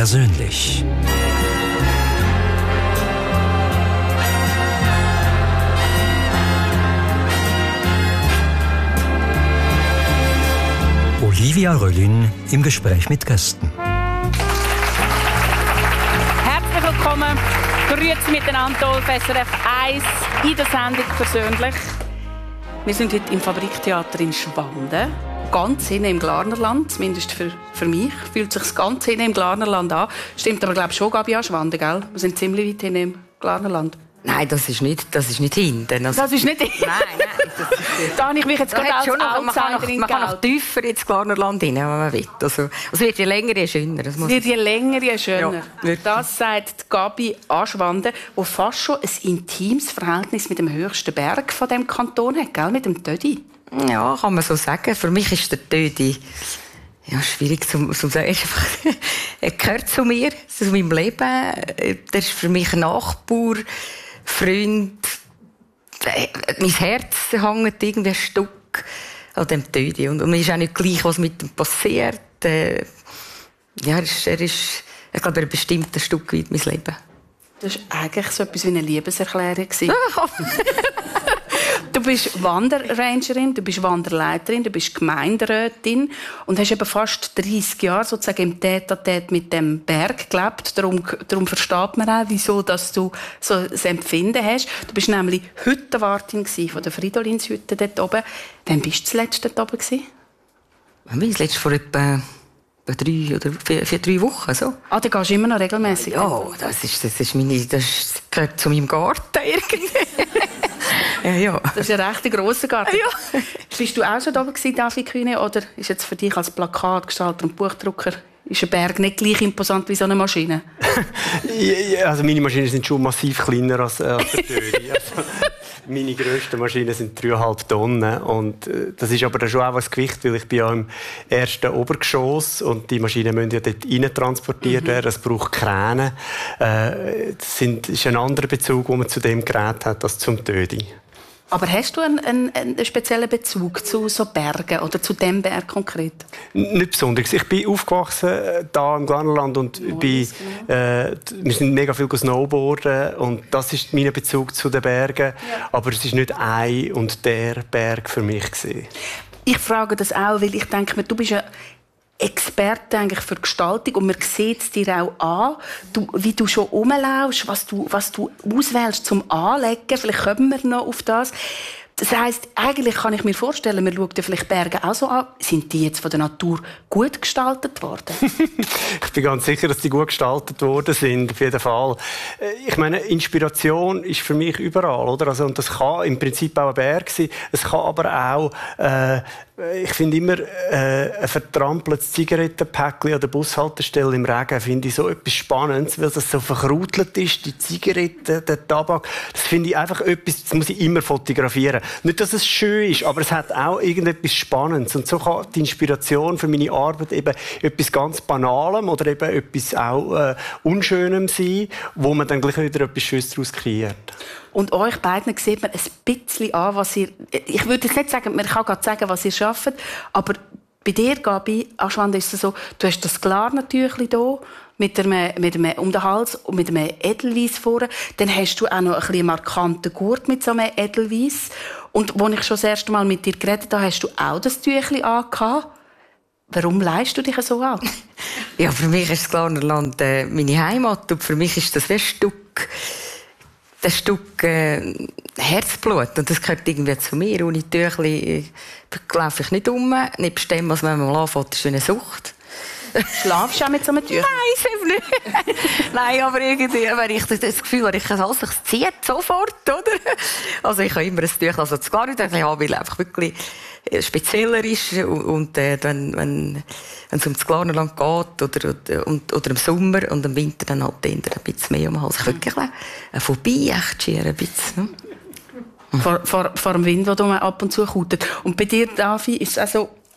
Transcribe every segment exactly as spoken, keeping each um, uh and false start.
persönlich. Olivia Röllin im Gespräch mit Gästen. Herzlich willkommen. Grüezi miteinander auf S R F eins in der Sendung «Persönlich». Wir sind heute im Fabriktheater in Schwanden. Ganz hinten im Glarnerland, zumindest für, für mich, fühlt sich ganz hinten im Glarnerland an. Stimmt aber, glaube ich, schon, Gabi, an Schwanden, gell? Wir sind ziemlich weit hinten im Glarnerland. Nein, das ist nicht, das ist nicht hinten. Also, das ist nicht hinten? Nein, nein. Das ist, da habe ich mich jetzt gerade als Outsiderin Man kann noch tiefer ins Glarnerland rein, wenn man will. Also, es wird je länger, je schöner. Es wird je länger, je schöner. Ja, das sagt Gabi Aschwanden, die fast schon ein intimes Verhältnis mit dem höchsten Berg von diesem Kanton hat, gell? Mit dem Tödi. Ja, kann man so sagen. Für mich ist der Tödi ja, schwierig zu, zu sagen. Er gehört zu mir, zu meinem Leben. Der ist für mich Nachbar, Freund. Mein Herz hängt irgendwie ein Stück an dem Tödi. Und, und mir ist auch nicht gleich, was mit ihm passiert. Äh, ja, er ist, er ist, ich glaube, er bestimmt ein Stück weit mein Leben. Das war eigentlich so etwas wie eine Liebeserklärung. Du bist Wanderrangerin, du bist Wanderleiterin, du bist Gemeinderätin und hast eben fast dreissig Jahre sozusagen im Tête-à-Tête mit dem Berg gelebt. Darum, darum versteht man auch, wieso dass du so ein Empfinden hast. Du bist nämlich Hüttenwartin von der Fridolinshütte dort oben. Wann bist du zuletzt dort oben gewesen? Ich bin zuletzt vor etwa drei oder vier, vier, drei Wochen. So. Ah, da gehst du immer noch regelmässig? Ja, das, ist, das, ist meine, das gehört zu meinem Garten irgendwie. Ja, ja. Das ist ein recht grosser Garten. Ja. Bist du auch schon da gewesen, David Kühne, oder ist jetzt für dich als Plakatgestalter und Buchdrucker ist ein Berg nicht gleich imposant wie so eine Maschine? Ja, also meine Maschinen sind schon massiv kleiner als, äh, als der Tödi. Also, meine grössten Maschinen sind dreieinhalb Tonnen und äh, das ist aber dann schon auch ein Gewicht, weil ich bin ja im ersten Obergeschoss und die Maschinen müssen ja dort rein transportiert werden. Es braucht Kräne. Äh, das sind, ist ein anderer Bezug, den man zu dem Gerät hat, als zum Tödi. Aber hast du einen, einen, einen speziellen Bezug zu so Bergen oder zu dem Berg konkret? Nicht besonders. Ich bin aufgewachsen äh, da im Glarnerland und oh, bin, äh, wir sind mega viel snowboarden und das ist mein Bezug zu den Bergen. Ja. Aber es ist nicht ein und der Berg für mich gewesen. Ich frage das auch, weil ich denke mir, du bist ja Experte eigentlich für Gestaltung und man sieht es dir auch an, du, wie du schon rumlaufst, was du, was du auswählst zum Anlegen. Vielleicht kommen wir noch auf das. Das heisst, eigentlich kann ich mir vorstellen, man schaut ja vielleicht Berge auch so an. Sind die jetzt von der Natur gut gestaltet worden? Ich bin ganz sicher, dass die gut gestaltet worden sind, auf jeden Fall. Ich meine, Inspiration ist für mich überall, oder? Also, und das kann im Prinzip auch ein Berg sein. Es kann aber auch, äh, ich finde immer, äh, ein vertrampeltes Zigarettenpäckchen an der Bushaltestelle im Regen finde ich so etwas Spannendes, weil das so verkrautelt ist, die Zigaretten, der Tabak. Das finde ich einfach etwas, das muss ich immer fotografieren. Nicht, dass es schön ist, aber es hat auch irgendetwas Spannendes. Und so kann die Inspiration für meine Arbeit eben etwas ganz Banalem oder eben etwas auch äh, Unschönem sein, wo man dann gleich wieder etwas Schönes daraus kreiert. Und euch beiden sieht man ein bisschen an, was ihr... Ich würde jetzt nicht sagen, man kann gerade sagen, was ihr schafft, aber bei dir, Gabi Aschwanden, ist es so, du hast das Glarnertüchli hier mit einem, mit einem um den Hals und mit einem Edelweiss vorne. Dann hast du auch noch ein bisschen markanten Gurt mit so einem Edelweiss. Und als ich schon das erste Mal mit dir geredet habe, hast du auch das Tüchli angehabt. Warum leihst du dich so an? Ja, für mich ist das Glarnerland äh, meine Heimat und für mich ist das ein Stück... ein Stück äh, Herzblut. Und das gehört irgendwie zu mir. Ohne Tüchli äh, laufe ich nicht um. Nebst dem, was man mal anfängt, ist eine Sucht. Schlafst du auch mit so einem Tüchli? Nein, nicht. Nein, aber irgendwie, wenn ich das Gefühl habe, ich kann alles, ich ziehe sofort, oder? Also ich habe immer ein Tüchli, also das gar nicht, weil es einfach wirklich spezieller ist. Und äh, wenn, wenn, wenn es um das Glarnerland geht, oder, oder, und, oder im Sommer und im Winter, dann halt ein bisschen mehr um den Hals. Ich wirklich äh, vorbei, echt schier ein bisschen. Hm? Vor, vor, vor dem Wind, der ab und zu kautet. Und bei dir, Davi, ist es also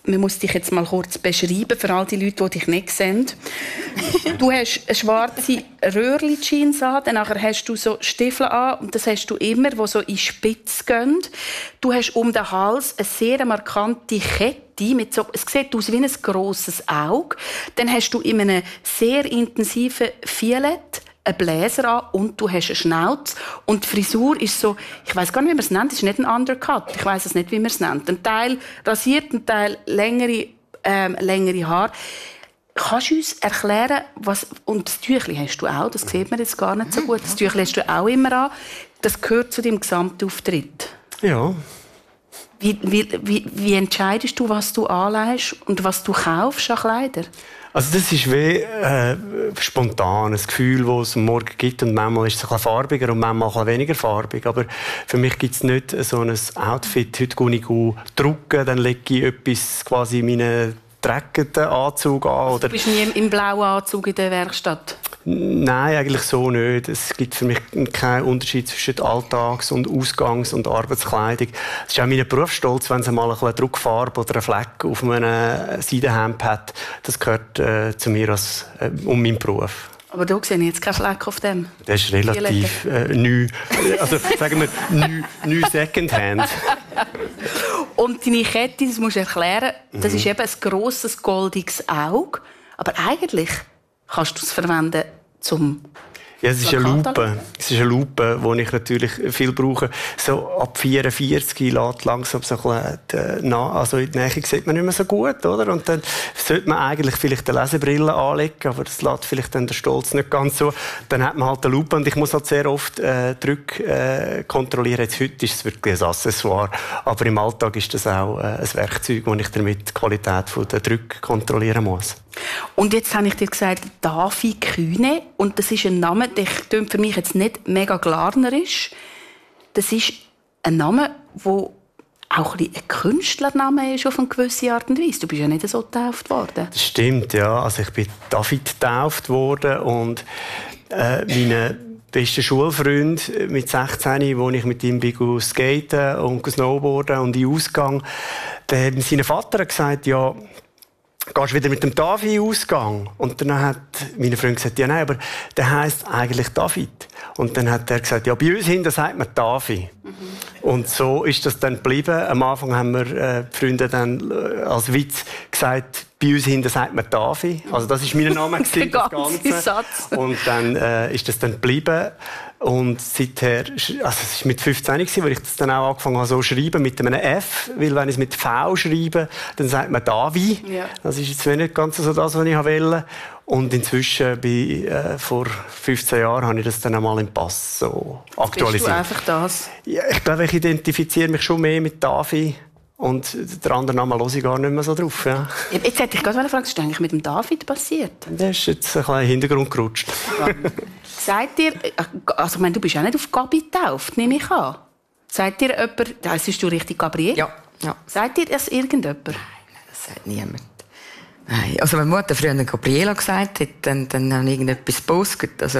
man muss dich jetzt mal kurz beschreiben, für all die Leute, die dich nicht sehen. Du hast eine schwarze Röhrli-Jeans an, dann hast du so Stiefel an, und das hast du immer, die so in die Spitze gehen. Du hast um den Hals eine sehr markante Kette, mit so, es sieht aus wie ein grosses Auge. Dann hast du in einem sehr intensiven Violett einen Bläser an und du hast eine Schnauze. Und die Frisur ist so, ich weiss gar nicht, wie man es nennt, es ist nicht ein Undercut. Ich weiss es nicht, wie man es nennt. Ein Teil rasiert, ein Teil längere, ähm, längere Haare. Kannst du uns erklären, was, und das Tüchli hast du auch, das sieht man jetzt gar nicht so gut, das Tüchli hast du auch immer an, das gehört zu deinem Gesamtauftritt. Ja. Wie, wie, wie, wie entscheidest du, was du anlegst und was du kaufst an Kleider? Also das ist wie äh, spontan, ein Gefühl, das es am Morgen gibt, und manchmal ist es ein bisschen farbiger und manchmal ein bisschen weniger farbig. Aber für mich gibt es nicht so ein Outfit, heute gehe ich drucken, dann lege ich etwas quasi in meinen dreckenden Anzug an. Also oder du bist nie im blauen Anzug in der Werkstatt? Nein, eigentlich so nicht. Es gibt für mich keinen Unterschied zwischen Alltags- und Ausgangs- und Arbeitskleidung. Es ist auch mein Berufsstolz, wenn es mal ein bisschen Druckfarbe oder einen Fleck auf einem Seidenhemd hat. Das gehört äh, zu mir als, äh, um meinen Beruf. Aber da sehe ich jetzt keinen Fleck auf dem. Das ist relativ äh, neu. Also sagen wir, neu, neu Secondhand. Und deine Kette, das musst du erklären, das mhm. ist eben ein grosses, goldiges Auge. Aber eigentlich kannst du es verwenden zum... Ja, es ist eine Lupe. Es ist eine Lupe, die ich natürlich viel brauche. So ab vierundvierzig lässt langsam so ein bisschen, also in der Nähe sieht man nicht mehr so gut, oder? Und dann sollte man eigentlich vielleicht eine Lesebrille anlegen, aber das lässt vielleicht dann der Stolz nicht ganz so. Dann hat man halt eine Lupe, und ich muss halt sehr oft äh, Drücke äh, kontrollieren. Jetzt, heute ist es wirklich ein Accessoire, aber im Alltag ist das auch äh, ein Werkzeug, wo ich damit die Qualität der Drücke kontrollieren muss. Und jetzt habe ich dir gesagt, Davi Kühne, und das ist ein Name, der klingt für mich jetzt nicht mega glarnerisch. Das ist ein Name, der auch ein, ein Künstlername ist auf eine gewisse Art und Weise. Du bist ja nicht so getauft worden. Das stimmt, ja. Also ich bin David getauft worden, und äh, meine beste Schulfreund mit sechzehn, wo ich mit ihm bin skaten und snowboarden und in Ausgang, der hat sein Vater gesagt, ja, gehst du wieder mit dem Davi in Ausgang? Und dann hat meine Freundin gesagt, ja nein, aber der heisst eigentlich David. Und dann hat er gesagt, ja, bei uns hinten sagt man Davi. Mhm. Und so ist das dann geblieben. Am Anfang haben wir äh, die Freunde dann äh, als Witz gesagt, bei uns hinten sagt man Davi. Also das war mein Name, gewesen, das Ganze. Satz. Und dann äh, ist das dann geblieben. Und seither, also es war mit fünfzehn, als ich das dann auch angefangen habe, so zu schreiben, mit einem F. Weil wenn ich es mit V schreibe, dann sagt man Davi. Ja. Das ist jetzt nicht ganz so das, was ich wollte. Und inzwischen, bei, äh, vor fünfzehn Jahren, habe ich das dann einmal im Pass so aktualisiert. Bist du einfach das? Ja, ich glaube, ich identifiziere mich schon mehr mit Davi. Und der andere Name höre ich gar nicht mehr so drauf. Ja. Jetzt hätte ich gerade fragen, was ist eigentlich mit dem David passiert? Der ist jetzt ein bisschen in den Hintergrund gerutscht. Sagt ihr, also ich meine, du bist auch nicht auf Gabi getauft, nehme ich an. Sagt dir jemand, heisst du richtig Gabriel? Ja. ja. Sagt dir das irgendjemand? Nein, das sagt niemand. Nein, also wenn Mutter früher Gabriela gesagt hat, dann, dann habe ich irgendetwas gepostet. Also,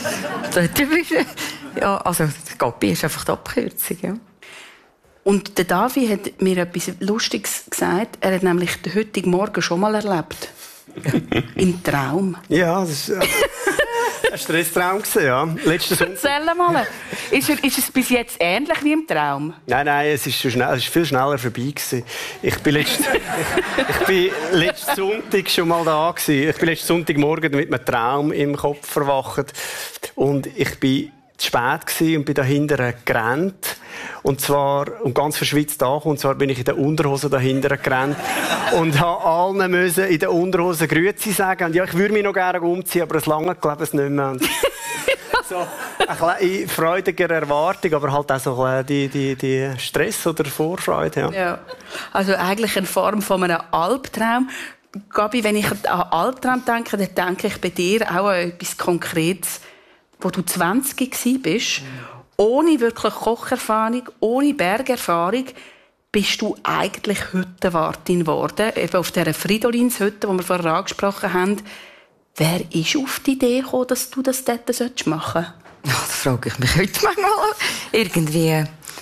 ja, also Gabi ist einfach die Abkürzung, ja. Und der Davi hat mir etwas Lustiges gesagt. Er hat nämlich den heutigen Morgen schon mal erlebt. Im Traum. Ja, das war ein Stresstraum, ja. Letzten Sonntag. Erzähl mal. Ist, er, ist es bis jetzt ähnlich wie im Traum? Nein, nein, es ist, so schnell, es ist viel schneller vorbei gewesen. Ich bin letzten, ich, ich bin letzten Sonntag schon mal da gewesen. Ich bin letzten Sonntagmorgen mit einem Traum im Kopf verwacht. Und ich bin zu spät gewesen und bin dahinter gerannt. Und zwar, und ganz verschwitzt da, und zwar bin ich in der Unterhose dahinter gerannt und habe allen müssen in der Unterhose Grüezi sagen. Und ja, ich würde mich noch gerne umziehen, aber es lange glaube ich nicht mehr. Und so eine freudige Erwartung, aber halt auch so die, die, die Stress oder Vorfreude. Ja. Ja. Also eigentlich in Form von einem Albtraum. Gabi, wenn ich an Albtraum denke, dann denke ich bei dir auch an etwas Konkretes, wo du zwanzig warst. Ohne wirklich Kocherfahrung, ohne Bergerfahrung, bist du eigentlich Hüttenwartin geworden. Eben auf dieser Fridolinshütte, die wir vorher angesprochen haben. Wer ist auf die Idee gekommen, dass du das dort machen sollst? Ja, das frage ich mich heute manchmal. Irgendwie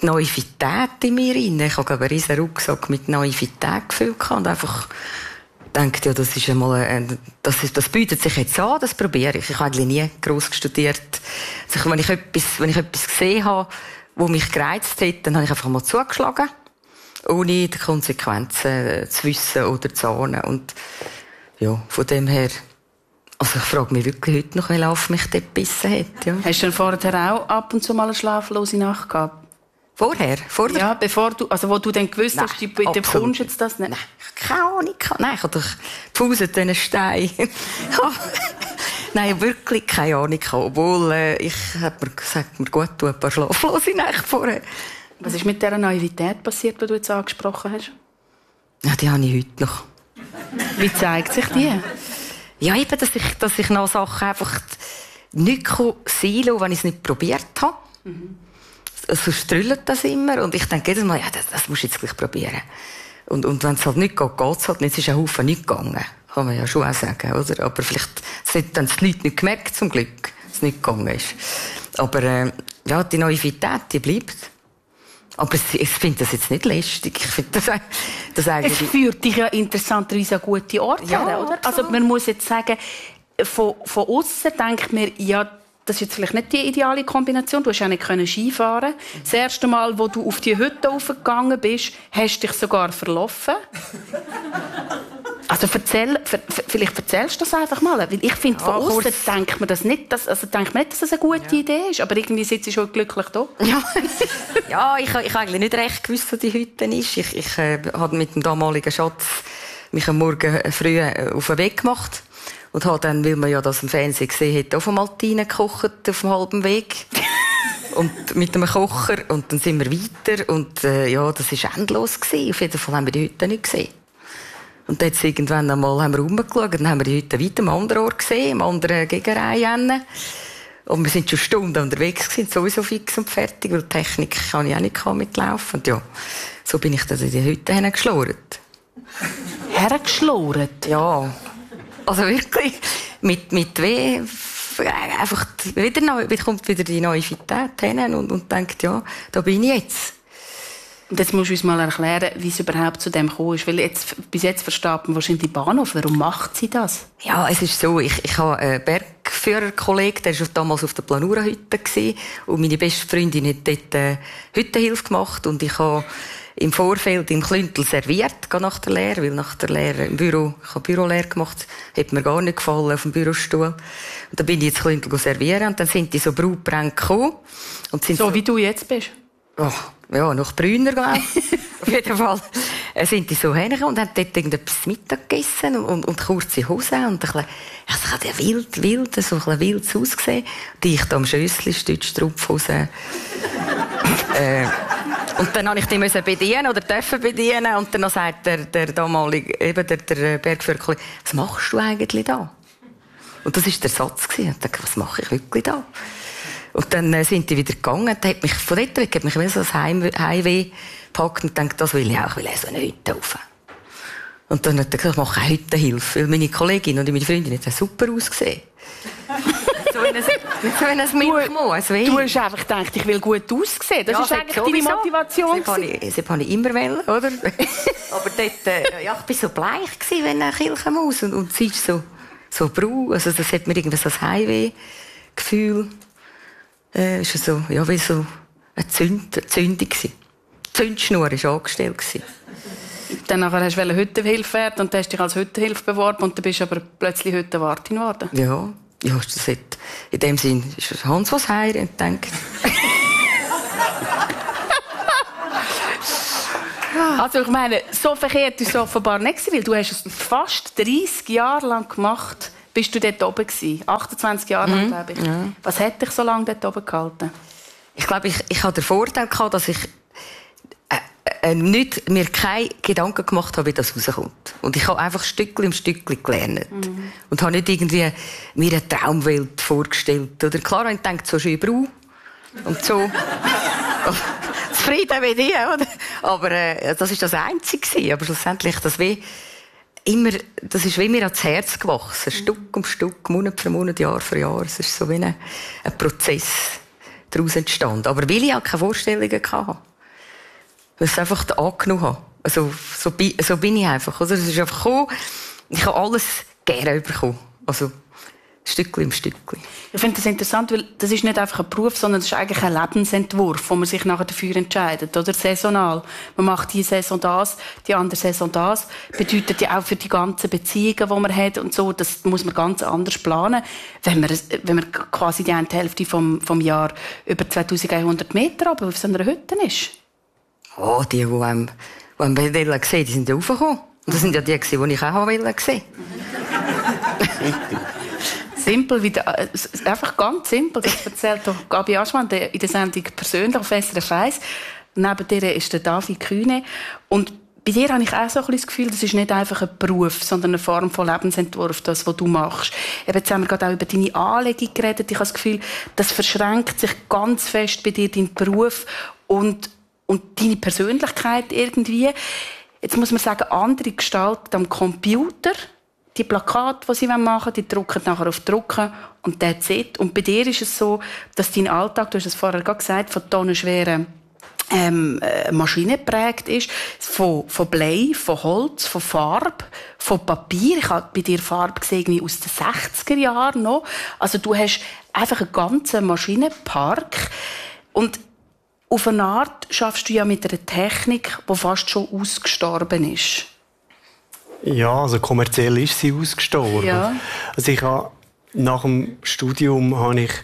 die Naivität in mir rein. Ich habe einen riesen Rucksack mit Naivität gefüllt und einfach gedacht, ja, das ist einmal, ein, das, ist, das bietet sich jetzt an, das probiere ich. Ich habe eigentlich nie gross studiert. Also, wenn ich etwas, wenn ich etwas gesehen habe, was mich gereizt hat, dann habe ich einfach mal zugeschlagen, ohne die Konsequenzen zu wissen oder zu ahnen. Und ja, von dem her, also ich frage mich wirklich heute noch, wie Lauf mich dort gebissen hat. Ja. Hast du denn vorher auch ab und zu mal eine schlaflose Nacht gehabt? Vorher? Vor der... Ja, bevor du, also wo du dann gewusst Nein, hast, du bekommst jetzt das nicht? Nein, keine Ahnung. Nein, ich habe doch Fuß diesen Stein. Nein, wirklich keine Ahnung. Obwohl, äh, ich habe mir gesagt, mir gut tun, ein paar schlaflose Nächte vorher. Was ist mit dieser Naivität passiert, die du jetzt angesprochen hast? Ja, die habe ich heute noch. Wie zeigt sich die? Ja, eben, dass ich, dass ich noch Sachen einfach nicht sein lassen, wenn ich es nicht probiert habe. Mhm. So strüllt das immer. Und ich denke jedes Mal, ja, das, das musst du jetzt gleich probieren. Und, und wenn es halt nicht geht, geht es halt nicht. Es ist ein Haufen nicht gegangen. Kann man ja schon auch sagen, oder? Aber vielleicht haben es die Leute nicht gemerkt, zum Glück, dass es nicht gegangen ist. Aber, äh, ja, die Naivität, die bleibt. Aber ich finde das jetzt nicht lästig. Ich finde das, das eigentlich... Es führt dich ja interessanterweise an gute Orte, ja, oder? Also man muss jetzt sagen, von, von außen denkt man, ja, das ist jetzt vielleicht nicht die ideale Kombination. Du hast ja nicht Skifahren. Das erste Mal, wo du auf die Hütte raufgegangen bist, hast du dich sogar verlaufen. Also erzähl, vielleicht erzählst du das einfach mal. Weil ich finde, ja, von außen denkt man das nicht, dass, also denkt man nicht, dass das eine gute ja. Idee ist. Aber irgendwie sitzt du schon glücklich da. Ja, ja ich, ich habe eigentlich nicht recht gewusst, wo die Hütte ist. Ich, ich äh, habe mit dem damaligen Schatz mich am Morgen früh auf den Weg gemacht. Und habe dann, weil man ja das im Fernsehen gesehen hat, auf dem Maltine gekocht, auf dem halben Weg. Und mit einem Kocher. Und dann sind wir weiter. Und äh, ja, das war endlos gewesen. Auf jeden Fall haben wir die Hütte nicht gesehen. Und dann jetzt irgendwann einmal haben wir rumgeschaut, dann haben wir die Hütte weiter am anderen Ort gesehen, am anderen Gegenreihe. Und wir sind schon Stunden unterwegs gewesen, sowieso fix und fertig, weil die Technik kann ich auch nicht mitlaufen. Und ja, so bin ich dann in die Hütte hingeschlurrt. Hergeschlurrt? Ja. Also wirklich, mit, mit weh, einfach wieder neu, kommt wieder die Naivität hin und, und denkt, ja, da bin ich jetzt. Und jetzt musst du uns mal erklären, wie es überhaupt zu dem gekommen ist. Weil jetzt, bis jetzt versteht man wahrscheinlich die Bahnhof. Warum macht sie das? Ja, es ist so, ich, ich habe einen Bergführerkollegen, der war damals auf der Planura-Hütte und meine beste Freundin hat dort äh, Hüttenhilfe gemacht und ich habe im Vorfeld im Klüntel serviert, nach der Lehre, weil nach der Lehre im Büro, ich habe Bürolehre gemacht, hat mir gar nicht gefallen auf dem Bürostuhl. Und dann bin ich ins Klüntel servieren und dann sind die so Brautbrände gekommen. Und sind so, so wie du jetzt bist? Oh, ja, noch brüner, glaube ich. Auf jeden Fall äh, sind die so hingekommen und haben dort irgendetwas Mittag gegessen und, und, und kurze Hosen und ein bisschen, ja, es hat ja wild, wild, so ein bisschen wild ausgesehen. Und ich da am Schössli, Stützstrumpfhosen. äh, und dann musste ich die müssen bedienen oder dürfen bedienen und dann sagt der, der damalige, eben der, der Bergführer, was machst du eigentlich da? Und das war der Satz. Ich dachte, was mache ich wirklich da? Und dann äh, sind die wieder gegangen. Dann hat mich von dort weg hat mich so das Heim, Heimweh gepackt und dachte, das will ich auch, ich will auch so eine Hütte rauf. Und dann hat er gesagt, ich mache eine Hüttenhilfe. Weil meine Kollegin und meine Freundin haben super ausgesehen. so in ein, so in ein Milchmoos. Du hast einfach gedacht, ich will gut aussehen. Das ja, ist eigentlich deine Motivation. Das habe ich, ich immer wollen, oder? Aber dort, äh, ja, ich war so bleich gewesen, wenn eine Kirchenmaus. Und, und sie ist so, so braun. Also das hat mir irgendwie so ein Heimweh-Gefühl. Äh, ist so, ja, wie so eine, Zünd, eine Zündung gewesen. Die Zündschnur war angestellt gewesen. Dann nachher hast du Hüttenhilfe werden und hast dich als Hüttenhilfe beworben und dann bist du aber plötzlich Hüttenwartin geworden. Ja, ja, das hat, in dem Sinn ist Hans was heir und denkt. Also ich meine, so verkehrt ist es offenbar nicht gewesen, weil du hast es fast dreissig Jahre lang gemacht, bist du dort oben gewesen. achtundzwanzig Jahre lang, mhm. glaube ich. Ja. Was hat dich so lange dort oben gehalten? Ich glaube, ich, ich hatte den Vorteil gehabt, dass ich äh, äh, nicht, mir keine Gedanken gemacht habe, wie das rauskommt. Und ich habe einfach Stückchen im Stückchen gelernt. Mhm. Und habe nicht irgendwie mir eine Traumwelt vorgestellt. Oder klar, ich denke, so schön braun und so zufrieden wie die, oder? Aber äh, das war das Einzige. Aber schlussendlich, das wie immer, das ist wie mir ans Herz gewachsen. Stück um Stück, Monat für Monat, Jahr für Jahr. Es ist so wie ein, ein Prozess daraus entstanden. Aber weil ich auch keine Vorstellungen hatte. weil ich es einfach angenommen habe. Also, so, bi- so bin ich einfach. Oder? Es ist einfach gekommen, ich habe alles gerne bekommen. Also, Stückchen im Stückchen. Ich finde das interessant, weil das ist nicht einfach ein Beruf, sondern das ist eigentlich ein Lebensentwurf, wo man sich nachher dafür entscheidet, oder? Saisonal. Man macht diese Saison das, die andere Saison das. Bedeutet ja auch für die ganzen Beziehungen, die man hat und so, das muss man ganz anders planen, wenn man, wenn man quasi die eine Hälfte vom, vom Jahr über zweitausendeinhundert Meter aber auf so einer Hütte ist. Oh, die, die einem, die einem sehen wollten, die sind ja raufgekommen. Und das sind ja die, die ich auch sehen wollte. Simpel, wie der, einfach ganz simpel. Das erzählt doch Gabi Aschmann in der Sendung persönlich auf S R F eins. Neben dir ist der David Kühne. Und bei dir habe ich auch so ein bisschen das Gefühl, das ist nicht einfach ein Beruf, sondern eine Form von Lebensentwurf, das, was du machst. Eben, jetzt haben wir gerade auch über deine Anlegung geredet. Ich habe das Gefühl, das verschränkt sich ganz fest bei dir, dein Beruf und, und deine Persönlichkeit irgendwie. Jetzt muss man sagen, andere gestalten am Computer. Die Plakate, die sie machen wollen, die drucken nachher auf Drucken und that's it. Und bei dir ist es so, dass dein Alltag, du hast es vorher gerade gesagt, von tonnenschweren ähm, Maschinen geprägt ist, von, von Blei, von Holz, von Farbe, von Papier. Ich habe bei dir Farbe gesehen, wie aus den sechziger Jahren noch. Also du hast einfach einen ganzen Maschinenpark. Und auf eine Art schaffst du ja mit einer Technik, die fast schon ausgestorben ist. Ja, also kommerziell ist sie ausgestorben. Ja. Also ich habe, nach dem Studium habe ich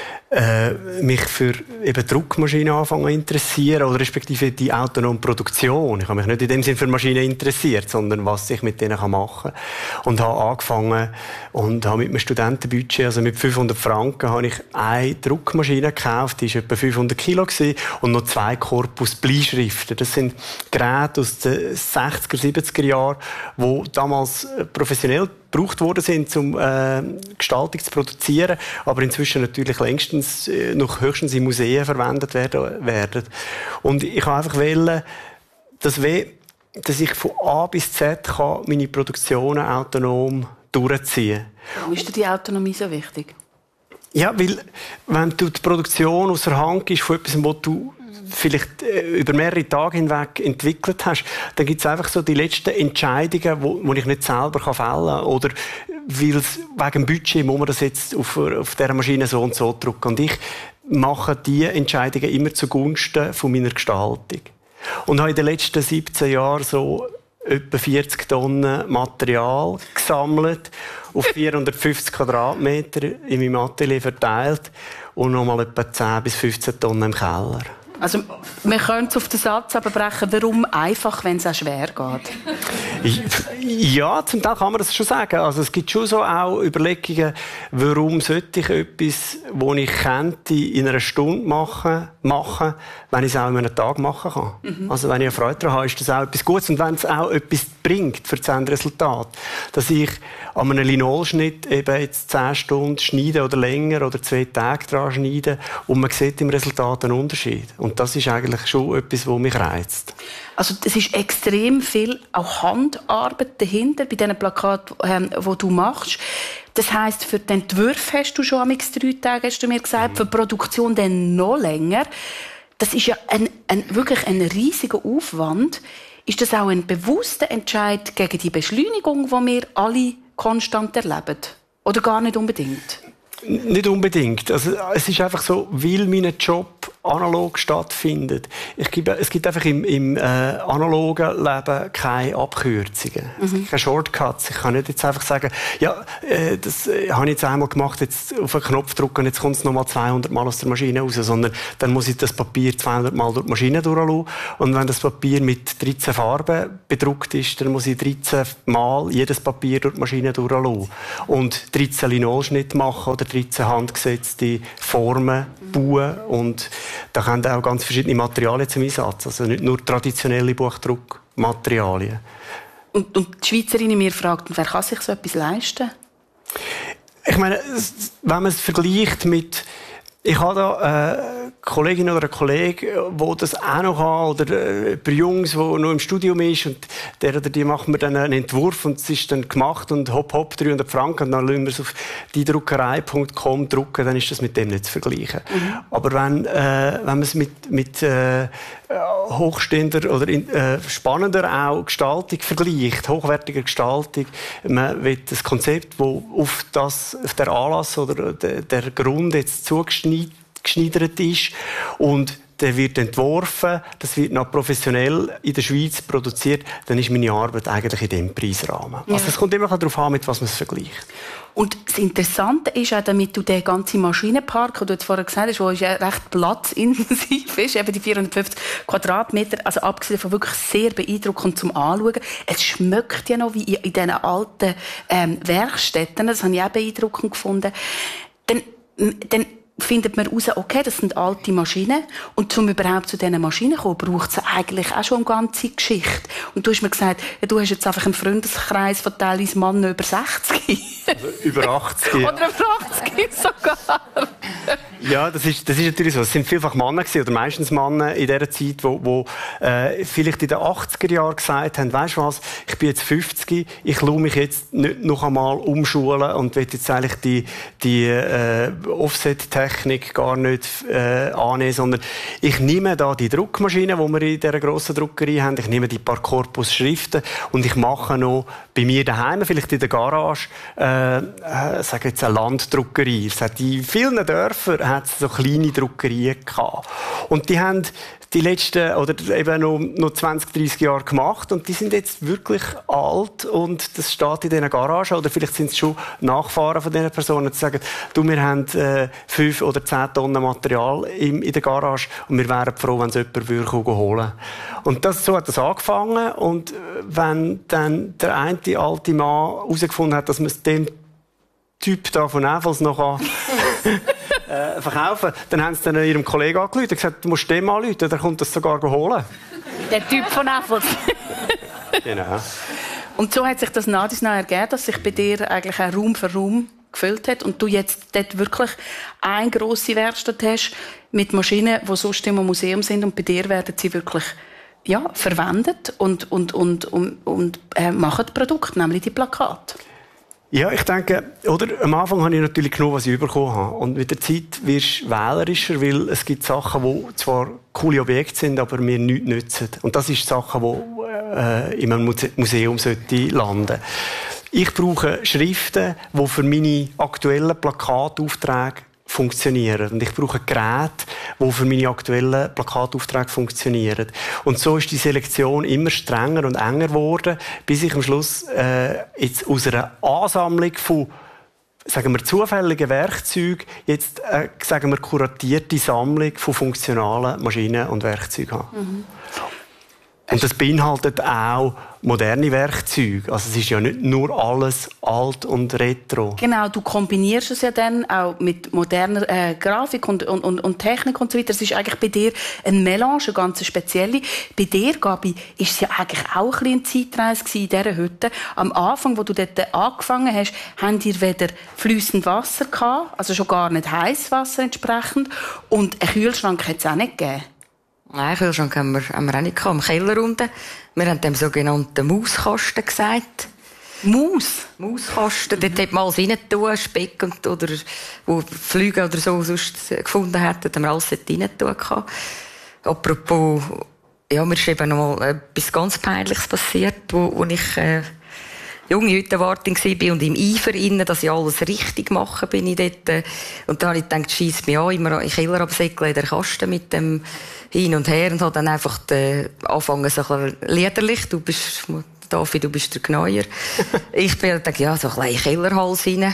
äh, mich für eben Druckmaschinen angefangen zu interessieren, oder respektive die autonome Produktion. Ich habe mich nicht in dem Sinne für Maschinen interessiert, sondern was ich mit denen machen kann. Und habe angefangen und habe mit einem Studentenbudget, also mit fünfhundert Franken, habe ich eine Druckmaschine gekauft, die war etwa fünfhundert Kilo gewesen, und noch zwei Korpus Bleischriften. Das sind Geräte aus den sechziger, siebziger Jahren, die damals professionell gebraucht worden sind, um äh, Gestaltung zu produzieren, aber inzwischen natürlich längstens äh, noch höchstens in Museen verwendet werden. werden. Und ich habe einfach wollen, dass, we, dass ich von A bis Z kann meine Produktionen autonom durchziehen kann. Warum ist dir die Autonomie so wichtig? Ja, weil wenn du die Produktion aus der Hand gibst von etwas, was du vielleicht über mehrere Tage hinweg entwickelt hast, dann gibt es einfach so die letzten Entscheidungen, wo, wo ich nicht selber fällen kann. Oder weil wegen dem Budget muss man das jetzt auf, auf dieser Maschine so und so drucken. Und ich mache diese Entscheidungen immer zugunsten von meiner Gestaltung. Und habe in den letzten siebzehn Jahren so etwa vierzig Tonnen Material gesammelt, auf vierhundertfünfzig Quadratmeter in meinem Atelier verteilt und nochmal etwa zehn bis fünfzehn Tonnen im Keller. Also, wir können es auf den Satz abbrechen, warum einfach, wenn es auch schwer geht? Ja, zum Teil kann man das schon sagen. Also, es gibt schon so auch Überlegungen, warum sollte ich etwas, das ich könnte, in einer Stunde machen, machen wenn ich es auch in einem Tag machen kann. Mhm. Also, wenn ich Freude daran habe, ist das auch etwas Gutes. Und wenn es auch etwas bringt für das Endresultat, dass ich an einem Linolschnitt eben jetzt zehn Stunden schneide oder länger oder zwei Tage dran schneide und man sieht im Resultat einen Unterschied. Und das ist eigentlich schon etwas, was mich reizt. Also es ist extrem viel auch Handarbeit dahinter bei diesen Plakaten, ähm, die du machst. Das heisst, für den Entwurf hast du schon drei Tage, hast du mir gesagt, mhm. für die Produktion dann noch länger. Das ist ja ein, ein, wirklich ein riesiger Aufwand. Ist das auch ein bewusster Entscheid gegen die Beschleunigung, die wir alle konstant erleben? Oder gar nicht unbedingt? Nicht unbedingt. Also, es ist einfach so, weil mein Job analog stattfindet. Ich gebe, es gibt einfach im, im äh, analogen Leben keine Abkürzungen, mhm. keine Shortcuts. Ich kann nicht jetzt einfach sagen, ja, äh, das äh, habe ich jetzt einmal gemacht, jetzt auf einen Knopf drücken und jetzt kommt es nochmal zweihundert Mal aus der Maschine raus, sondern dann muss ich das Papier zweihundert Mal durch die Maschine durchlassen. Und wenn das Papier mit dreizehn Farben bedruckt ist, dann muss ich dreizehn Mal jedes Papier durch die Maschine durchlassen. Und dreizehn Linolschnitte machen oder dreizehn handgesetzte Formen bauen. Und da kommen auch ganz verschiedene Materialien zum Einsatz. Also nicht nur traditionelle Buchdruckmaterialien. Und, und die Schweizerin in mir fragt, wer kann sich so etwas leisten? Ich meine, wenn man es vergleicht mit Ich habe da eine Kollegin oder einen Kollegen, der das auch noch hat, oder ein paar Jungs, der noch im Studium ist, und der oder die macht mir dann einen Entwurf und es ist dann gemacht und hopp, hopp, dreihundert Franken, und dann lassen wir es auf die druckerei punkt com drucken, dann ist das mit dem nicht zu vergleichen. Mhm. Aber wenn, äh, wenn man es mit, mit äh, hochstehender oder in, äh, spannender auch Gestaltung vergleicht, hochwertiger Gestaltung, man will das Konzept, das auf, das, auf der Anlass oder der, der Grund jetzt zugeschneidert ist und der wird entworfen, das wird noch professionell in der Schweiz produziert, dann ist meine Arbeit eigentlich in diesem Preisrahmen. Ja. Also es kommt immer darauf an, mit was man es vergleicht. Und das Interessante ist auch, damit du den ganzen Maschinenpark, den du jetzt vorher gesagt hast, der ja recht platzintensiv ist, eben die vierhundertfünfzig Quadratmeter, also abgesehen von wirklich sehr beeindruckend zum Anschauen. Es schmeckt ja noch wie in diesen alten ähm, Werkstätten, das habe ich auch beeindruckend gefunden. Dann, dann findet man heraus, okay, das sind alte Maschinen. Und um überhaupt zu diesen Maschinen zu kommen, braucht es eigentlich auch schon eine ganze Geschichte. Und du hast mir gesagt, ja, du hast jetzt einfach einen Freundeskreis von teilweise Männern über sechzig. Über achtzig. Oder über achtzig sogar. Ja, das ist, das ist natürlich so. Es sind vielfach Männer gewesen, oder meistens Männer in dieser Zeit, wo, wo äh, vielleicht in den achtziger Jahren gesagt haben, weisst du was, ich bin jetzt fünfzig, ich lasse mich jetzt nicht noch einmal umschulen und will jetzt eigentlich die, die äh, Offset-Technik gar nicht äh, annehmen, sondern ich nehme da die Druckmaschine, die wir in dieser grossen Druckerei haben, ich nehme die paar Korpusschriften und ich mache noch bei mir daheim, vielleicht in der Garage, äh, äh, sage jetzt eine Landdruckerei. Es hat in vielen Dörfern hat es so kleine Druckerien gehabt. Und die haben die letzten, oder eben noch, noch zwanzig, dreissig Jahre gemacht und die sind jetzt wirklich alt und das steht in diesen Garagen, oder vielleicht sind es schon Nachfahren von diesen Personen, die sagen, du, wir haben äh, fünf oder zehn Tonnen Material in, in der Garage und wir wären froh, wenn es jemand würde holen. Und das, so hat das angefangen, und wenn dann der eine alte Mann herausgefunden hat, dass man es dem Typ da von Näfels noch äh, verkaufen, dann haben sie dann ihrem Kollegen angerufen und gesagt, du musst dem anrufen, der kommt das sogar holen. Der Typ von Näfels. Genau. Und so hat sich das nach und nach ergeben, dass sich bei dir eigentlich auch Raum für Raum gefüllt hat und du jetzt dort wirklich eine grosse Werkstatt hast mit Maschinen, die sonst immer im Museum sind, und bei dir werden sie wirklich ja, verwendet und, und, und, und, und äh, machen Produkte, nämlich die Plakate. Ja, ich denke, oder, am Anfang habe ich natürlich genommen, was ich bekommen habe. Und mit der Zeit wirst du wählerischer, weil es gibt Sachen, die zwar coole Objekte sind, aber mir nichts nützen. Und das ist Sachen, die äh, in einem Muse- Museum sollten landen. Ich brauche Schriften, die für meine aktuellen Plakataufträge funktionieren. Und ich brauche Geräte, die für meine aktuellen Plakataufträge funktionieren. Und so ist die Selektion immer strenger und enger geworden, bis ich am Schluss äh, jetzt aus einer Ansammlung von, sagen wir, zufälligen Werkzeugen jetzt, äh, sagen wir, kuratierte Sammlung von funktionalen Maschinen und Werkzeugen habe. Mhm. Und das beinhaltet auch moderne Werkzeuge. Also es ist ja nicht nur alles alt und retro. Genau, du kombinierst es ja dann auch mit moderner äh, Grafik und, und, und, und Technik und so weiter. Es ist eigentlich bei dir eine Melange, eine ganz spezielle. Bei dir, Gabi, ist es ja eigentlich auch ein bisschen eine Zeitreise in dieser Hütte. Am Anfang, wo du dort angefangen hast, habt ihr weder fließend Wasser gehabt, also schon gar nicht heißes Wasser entsprechend, und einen Kühlschrank hat es auch nicht gegeben. Nein, Kühlschrank haben wir, haben wir auch nicht gehabt, im Keller unten. Wir haben dem sogenannten Mauskasten gesagt. Maus? Mauskasten. Mhm. Dort hat man alles rein tun, Speck und, oder, wo Flüge oder so sonst gefunden hätten, haben wir alles dort rein tun. Apropos, ja, mir ist eben noch mal etwas ganz Peinliches passiert, wo, wo ich, äh, junge Hüttenwartin war und im Eifer innen, dass ich alles richtig mache, bin ich dort. Und dann habe ich gedacht, scheisse mich an, immer in den Keller absäckeln, in der Kasten mit dem hin und her, und habe dann einfach äh, angefangen, so ein bisschen liederlich. Du bist, David, du bist der Gneuer. Ich bin dann, ja, so ein kleiner Kellerhals rein.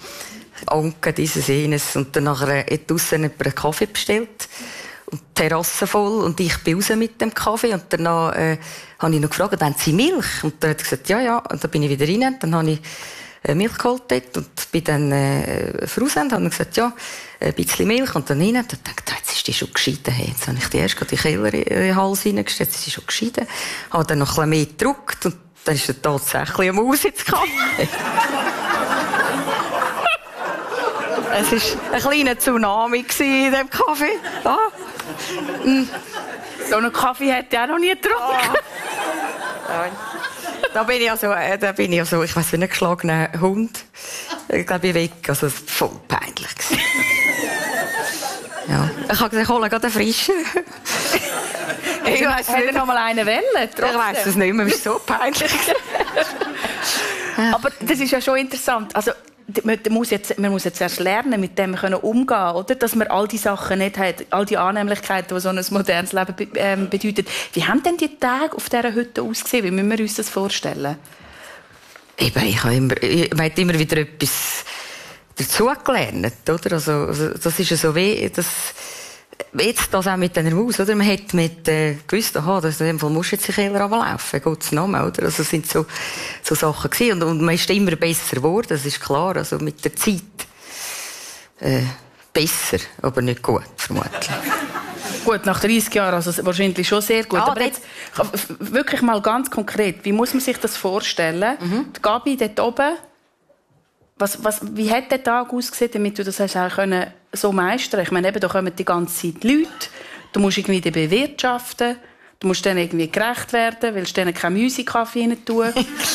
Anke, dieses, jenes. Und dann nachher hat draussen jemand einen Kaffee bestellt. Und die Terrasse voll. Und ich bin raus mit dem Kaffee. Und danach, äh, habe ich noch gefragt, haben Sie Milch? Und dann hat er gesagt, ja, ja. Und dann bin ich wieder rein. Dann habe ich äh, Milch geholt dort und bin dann äh, voraus. Und habe gesagt, ja, ein bisschen Milch. Und dann rein. Und dann dachte ich, jetzt ist die schon geschieden. Hey, jetzt habe ich die erst gerade in den Keller in den Hals reingestellt. Jetzt ist die schon geschieden. Habe dann noch ein bisschen mehr gedrückt. Und dann ist er tatsächlich eine Maus ins Kaffee. Es war ein kleiner Tsunami in diesem Kaffee. Ah. Mm. So einen Kaffee hätte ich auch noch nie getrunken. Ah. Da bin ich also, da bin ich also ich weiss, wie ein geschlagener Hund. Ich glaube, ich weg. Also, es war voll peinlich. Ja. Ich habe gesagt, ich hole gerade einen frischen. Ich weiss nicht, noch mal einen wählen. Ich weiss es nicht mehr, es ist so peinlich. Aber das ist ja schon interessant. Also, man muss jetzt, man muss jetzt erst lernen, mit dem können umgehen, oder? Dass man all die Sachen nicht hat, all die Annehmlichkeiten, die so ein modernes Leben be ähm, bedeutet. Wie haben denn die Tage auf dieser Hütte ausgesehen? Wie müssen wir uns das vorstellen? Eben, ich habe immer, ich habe immer wieder etwas dazugelernt, oder? Also, also, das ist ja so wie, das, jetzt das auch mit dieser Maus, oder? Man hat mit, äh, gewusst, aha, das, in dem Fall musst du jetzt in den Keller runterlaufen, Gottes Namen, oder? Also, das sind so, so Sachen gewesen. Und, und man ist immer besser geworden, das ist klar, also mit der Zeit, äh, besser, aber nicht gut, vermutlich. Gut, nach dreißig Jahren, also wahrscheinlich schon sehr gut. Ah, aber jetzt, wirklich mal ganz konkret, wie muss man sich das vorstellen? Mhm. Die Gabi dort oben, was, was, wie hat der Tag ausgesehen, damit du das hast auch können so meistern? Ich meine, eben, da kommen die ganze Zeit Leute, du musst irgendwie die bewirtschaften, du musst denen irgendwie gerecht werden, willst denen keine Musikaffee rein tun.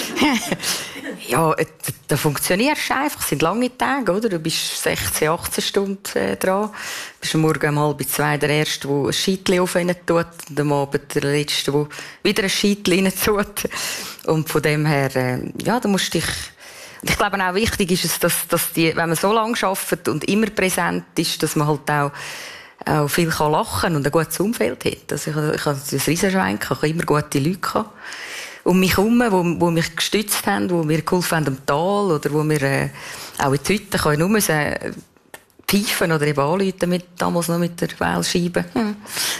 Ja, da funktionierst du einfach. Es sind lange Tage, oder? Du bist sechzehn, achtzehn Stunden äh, dran. Du bist am Morgen um halb zwei der Erste, der ein Scheitchen auf rein tut. Und am Abend der Letzte, der wieder ein Scheitchen rein tut. Und von dem her, äh, ja, du musst dich... Und ich glaube auch wichtig ist es, dass, dass die, wenn man so lange arbeitet und immer präsent ist, dass man halt auch, auch viel kann lachen und ein gutes Umfeld hat. Also ich, ich habe ein Riesenschwein, ich habe immer gute Leute gehabt. Um mich herum, die, die mich gestützt haben, die mir geholfen haben am Tal oder wo wir äh, auch in die Hütte können nur müssen, äh, pfeifen oder eben anrufen, mit, damals noch mit der Wählscheibe. Hm.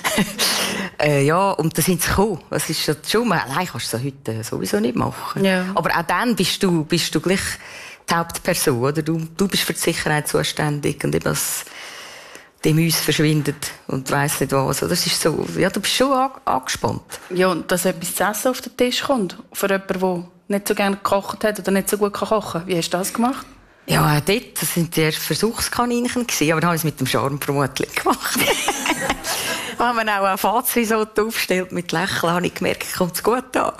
äh, ja, und da sind sie gekommen. Das ist schon, allein kannst du das heute sowieso nicht machen. Ja. Aber auch dann bist du, bist du gleich die Hauptperson, oder? Du, du bist für die Sicherheit zuständig und eben das, die Mäuse verschwindet und weiss nicht was. Das ist so, ja, du bist schon angespannt. Ja, und dass etwas zu essen auf den Tisch kommt, für jemanden, der nicht so gerne gekocht hat oder nicht so gut kochen kann. Wie hast du das gemacht? Ja, auch dort, das waren die ersten Versuchskaninchen, aber dann habe ich es mit dem Charme vermutlich gemacht. Wenn man auch ein Fazirisotto aufstellt mit Lächeln, habe ich gemerkt, kommt es gut an.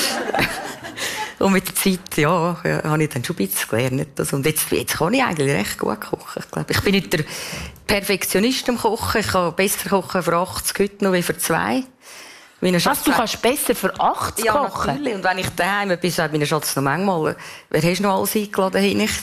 Und mit der Zeit, ja, ja, habe ich dann schon ein bisschen gelernt. Also, und jetzt, jetzt kann ich eigentlich recht gut kochen. Ich glaube, ich bin nicht der Perfektionist im Kochen. Ich kann besser kochen für achtzig heute noch wie für zwei. Was, du kannst besser für achtzig ja, kochen? Natürlich. Und wenn ich daheim bin, sagt meine Schatz noch manchmal, wer hast du noch alles eingeladen? Hey, nicht?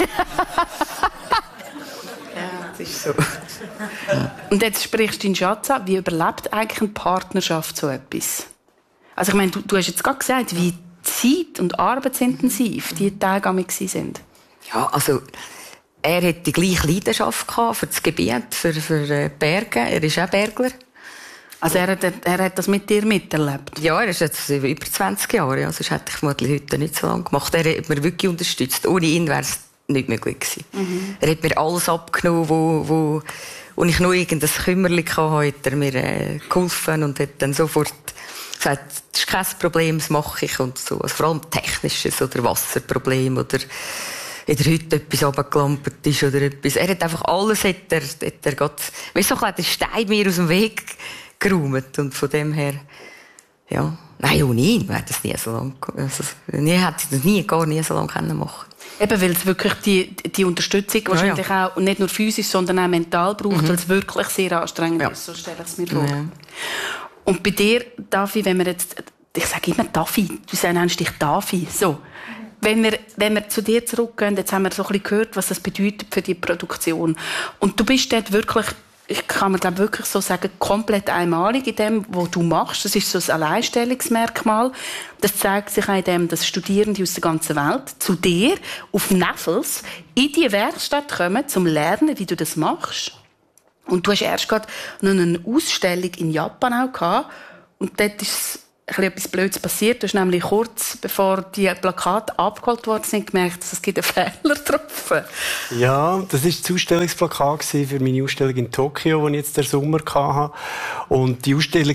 Ja, das ist so. Und jetzt sprichst du deinen Schatz an. Wie überlebt eigentlich eine Partnerschaft so etwas? Also ich meine, du, du hast jetzt gerade gesagt, wie zeit- und arbeitsintensiv die Tage an mich waren. Ja, also er hatte die gleiche Leidenschaft für das Gebiet, für, für Berge. Er ist auch Bergler. Also er hat, er hat das mit dir miterlebt? Ja, er ist jetzt über zwanzig Jahre. Ja. Sonst hätte ich vermutlich heute nicht so lange gemacht. Er hat mir wirklich unterstützt. Ohne ihn wäre es nicht möglich gewesen. Mhm. Er hat mir alles abgenommen, wo, wo, wo ich nur irgendein Kümmerchen hatte, hat er mir äh, geholfen und hat dann sofort gesagt, das ist kein Problem, das mache ich. Und so. Also vor allem technisches oder Wasserproblem oder in der Hütte etwas runtergelampert ist oder etwas. Er hat einfach alles, hat er, hat er grad, weißt du, so ein Stein mir aus dem Weg geräumt. Und von dem her, ja, nein, ohne ihn wäre das nie so lange, also, nie hätte ich das nie, gar nie so lange können machen. Eben, weil es wirklich die, die Unterstützung wahrscheinlich ja, ja. auch nicht nur physisch, sondern auch mental braucht, mhm. weil es wirklich sehr anstrengend ja. ist, so stelle ich es mir vor. Ja. Und bei dir, Davi, wenn wir jetzt, ich sage immer Davi, du nennst dich Davi, so. Wenn wir, wenn wir zu dir zurückgehen, jetzt haben wir so ein bisschen gehört, was das bedeutet für die Produktion. Und du bist dort wirklich, ich kann mir glaube wirklich so sagen, komplett einmalig in dem, was du machst. Das ist so ein Alleinstellungsmerkmal. Das zeigt sich auch in dem, dass Studierende aus der ganzen Welt zu dir auf Neffels in die Werkstatt kommen, um zu lernen, wie du das machst. Und du hast erst gerade noch eine Ausstellung in Japan auch gehabt. Und dort ist etwas Blödes passiert. Du hast nämlich kurz bevor die Plakate abgeholt worden sind, gemerkt, dass es einen Fehler getroffen. Ja, das war das Ausstellungsplakat für meine Ausstellung in Tokio, die ich jetzt den Sommer hatte. Und die Ausstellungsplakate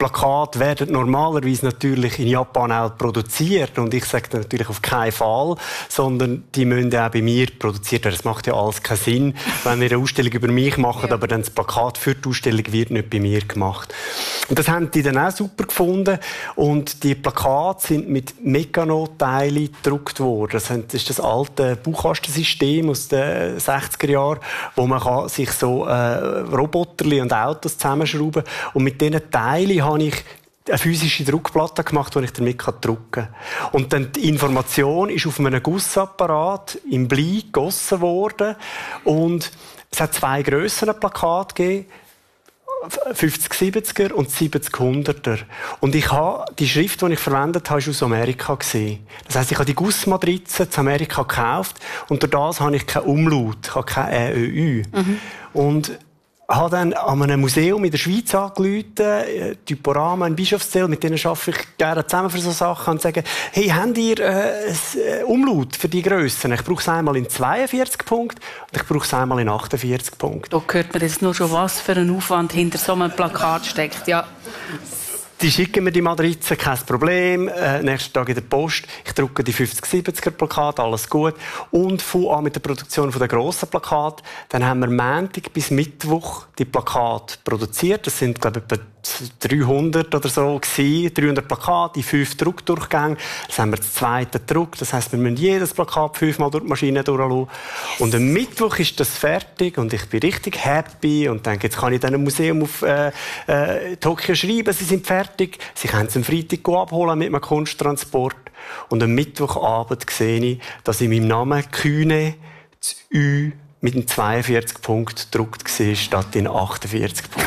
Plakate werden normalerweise natürlich in Japan auch produziert. Und ich sage natürlich auf keinen Fall, sondern die müssen auch bei mir produziert werden. Das macht ja alles keinen Sinn, wenn wir eine Ausstellung über mich machen, ja. aber dann das Plakat für die Ausstellung wird nicht bei mir gemacht. Und das haben die dann auch super gefunden. Und die Plakate sind mit Meccano-Teilen gedruckt worden. Das ist das alte Bauchkastensystem aus den sechziger Jahren, wo man kann sich so äh, Roboterli und Autos zusammenschrauben kann. Und mit diesen Teilen habe ich eine physische Druckplatte gemacht, die ich damit drucken kann. Und dann die Information ist auf einem Gussapparat im Blei gegossen worden. Und es hat zwei grössere Plakate gegeben. fünfzig siebziger und siebzig hunderter. Und ich habe die Schrift, die ich verwendet habe, ist aus Amerika gesehen. Das heisst, ich habe die Gussmatrize zu Amerika gekauft und durch das habe ich keinen Umlaut, ich habe kein Ä, Ö, Ü. Mhm. Und habe dann an einem Museum in der Schweiz angerufen, Typorama in Bischofszell, mit denen arbeite ich gerne zusammen für solche Sachen, und sage, hey, habt ihr äh, ein Umlaut für die Grössen? Ich brauche es einmal in zweiundvierzig Punkten und ich brauche es einmal in achtundvierzig Punkten. Da hört man jetzt nur schon, was für ein Aufwand hinter so einem Plakat steckt. Ja. Die schicken mir die Matrizen, kein Problem. Äh, nächsten Tag in der Post. Ich drucke die fünfzig siebziger Plakate, alles gut. Und fange an mit der Produktion der grossen Plakate. Dann haben wir Montag bis Mittwoch die Plakate produziert. Das sind, glaube ich, etwa dreihundert oder so gewesen. dreihundert Plakate in fünf Druckdurchgängen. Das haben wir das zweite Druck. Das heisst, wir müssen jedes Plakat fünfmal durch die Maschine durchlassen. Und am Mittwoch ist das fertig und ich bin richtig happy und denke, jetzt kann ich dann ein Museum auf äh, äh, Tokio schreiben, sie sind fertig. Sie können es am Freitag abholen mit einem Kunsttransport. Und am Mittwochabend sehe ich, dass in meinem Namen Kühne das Ü mit einem zweiundvierzig Punkt gedruckt war, statt in achtundvierzig Punkten.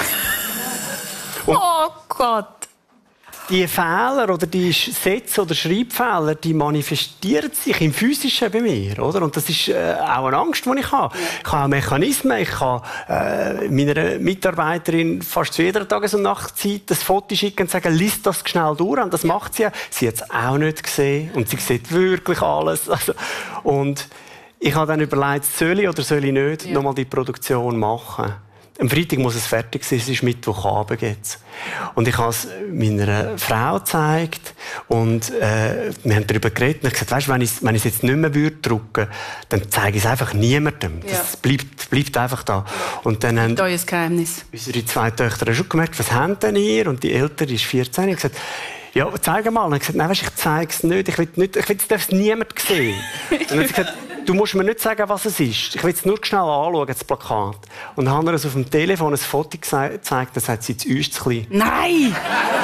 Oh Gott! Die Fehler oder die Sätze oder Schreibfehler, die manifestieren sich im Physischen bei mir, oder? Und das ist äh, auch eine Angst, die ich habe. Ich habe Mechanismen, ich kann äh, meiner Mitarbeiterin fast zu jeder Tages- und Nachtzeit das Foto schicken und sagen, lies das schnell durch. Und das macht sie ja. Sie hat es auch nicht gesehen und sie sieht wirklich alles. Also, und ich habe dann überlegt, soll ich oder soll ich nicht ja. nochmal die Produktion machen? Am Freitag muss es fertig sein, es ist Mittwochabend jetzt. Und ich habe es meiner Frau gezeigt und äh, wir haben darüber geredet und ich gesagt, weißt, wenn ich wenn ich es jetzt nicht mehr würde drucken, dann zeige ich es einfach niemandem. Ja. Das bleibt, bleibt einfach da. Und dann haben euer Geheimnis. Unsere zwei Töchter haben schon gemerkt, was haben denn ihr? Und die Ältere ist vierzehn. Ich habe gesagt, ja, zeig mal. Und ich gesagt, nein, weißt, ich zeige es nicht. Ich will nicht, ich will, es darf niemand sehen. Und dann hat sie gesagt, du musst mir nicht sagen, was es ist. Ich will es nur schnell anschauen, das Plakat. Und dann haben wir uns auf dem Telefon ein Foto gezeigt, dann sagt sie, das Ü ist zu klein. Nein!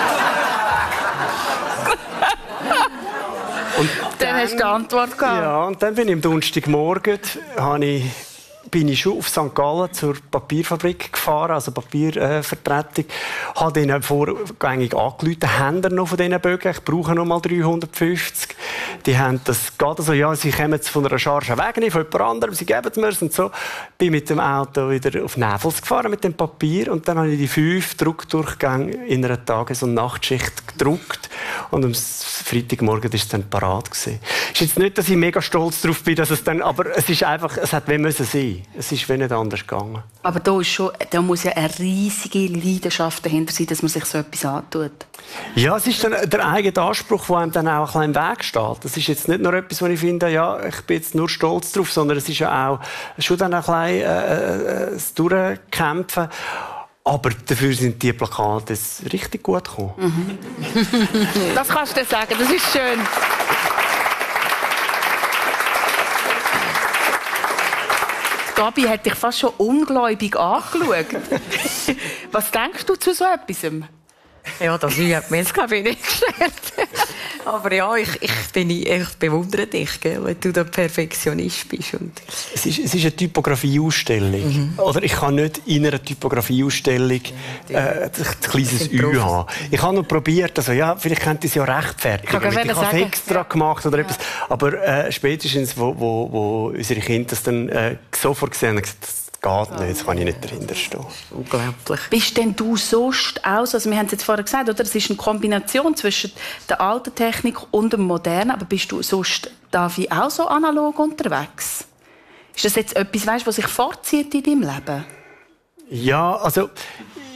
Und dann, dann hast du die Antwort gehabt. Ja, und dann bin ich am Donnerstagmorgen, habe ich bin ich schon auf Sankt Gallen zur Papierfabrik gefahren, also Papiervertretung. Äh, habe denen vorgängig angerufen, haben noch von diesen Bögen, ich brauche noch mal dreihundertfünfzig. Die haben das gerade so, ja, sie kommen jetzt von einer Charge weg, nicht von jemand anderem, sie geben es mir und so. Bin mit dem Auto wieder auf Näfels gefahren mit dem Papier und dann habe ich die fünf Druckdurchgänge in einer Tages- und Nachtschicht gedruckt und am Freitagmorgen war es dann parat gewesen. Es ist jetzt nicht, dass ich mega stolz darauf bin, dass es dann, aber es ist einfach, es hat müssen sein. Es ist nicht anders gegangen. Aber da, ist schon, da muss ja eine riesige Leidenschaft dahinter sein, dass man sich so etwas antut. Ja, es ist dann der eigene Anspruch, der einem dann auch ein bisschen im Weg steht. Das ist jetzt nicht nur etwas, wo ich finde, ja, ich bin jetzt nur stolz drauf, sondern es ist ja auch schon dann ein bisschen äh, das Durchkämpfen. Aber dafür sind die Plakate richtig gut gekommen. Mhm. Das kannst du sagen, das ist schön. Gabi hat dich fast schon ungläubig angeschaut. Was denkst du zu so etwas? Ja, das hat mir jetzt glaube ich nicht gestellt. Aber ja, ich, ich, bin, ich bewundere dich, gell, wenn du der Perfektionist bist. Und es, ist, es ist eine Typografieausstellung. Mhm. Oder ich kann nicht in einer Typografieausstellung äh, ein kleines Ü haben. Ich habe noch probiert, also ja, vielleicht könnte ich es ja rechtfertigen. Ich, ich habe es extra ja. gemacht oder ja. etwas. Aber äh, spätestens, wo, wo, wo unsere Kinder das dann äh, sofort gesehen haben, gesagt, geht nicht, jetzt kann ich nicht dahinter stehen. Unglaublich. Bist denn du sonst aus, also wir haben es jetzt vorher gesagt, oder? Es ist eine Kombination zwischen der alten Technik und dem modernen, aber bist du sonst, Davi, auch so analog unterwegs? Ist das jetzt etwas, weißt, was sich fortzieht in deinem Leben? Ja, also